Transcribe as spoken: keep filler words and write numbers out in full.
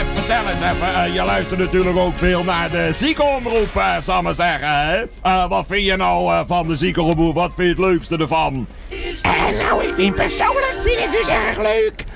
vertel eens even. Uh, je luistert natuurlijk ook veel naar de ziekenomroep, uh, zal ik maar zeggen. Hè? Uh, wat vind je nou uh, van de ziekenomroep? Wat vind je het leukste ervan? Uh, nou, ik vind persoonlijk vind ik dus erg leuk